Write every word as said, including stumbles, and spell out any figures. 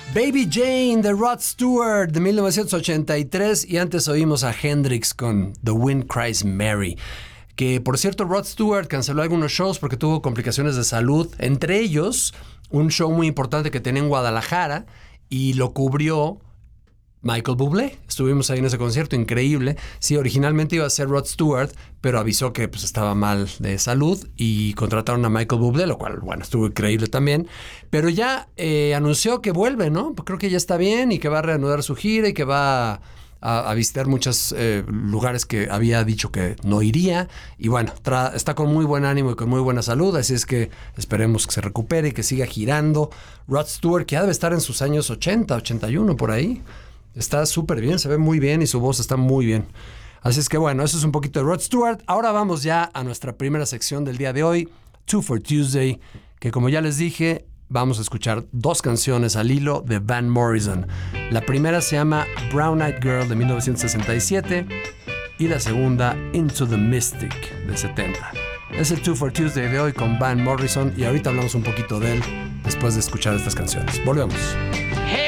Baby Jane de Rod Stewart de mil novecientos ochenta y tres, y antes oímos a Hendrix con The Wind Cries Mary. Que por cierto, Rod Stewart canceló algunos shows porque tuvo complicaciones de salud, entre ellos un show muy importante que tenía en Guadalajara y lo cubrió Michael Bublé. Estuvimos ahí en ese concierto, increíble. Sí, originalmente iba a ser Rod Stewart, pero avisó que pues, estaba mal de salud y contrataron a Michael Bublé, lo cual, bueno, estuvo increíble también. Pero ya eh, anunció que vuelve, ¿no? Creo que ya está bien y que va a reanudar su gira y que va a, a, a visitar muchos eh, lugares que había dicho que no iría. Y bueno, tra- está con muy buen ánimo y con muy buena salud, así es que esperemos que se recupere y que siga girando. Rod Stewart, que ya debe estar en sus años ochenta, ochenta y uno, por ahí. Está súper bien, se ve muy bien y su voz está muy bien. Así es que bueno, eso es un poquito de Rod Stewart. Ahora vamos ya a nuestra primera sección del día de hoy, Two for Tuesday, que como ya les dije, vamos a escuchar dos canciones al hilo de Van Morrison. La primera se llama Brown Eyed Girl de mil novecientos sesenta y siete y la segunda Into the Mystic de setenta. Es el Two for Tuesday de hoy con Van Morrison y ahorita hablamos un poquito de él después de escuchar estas canciones. Volvemos. Hey!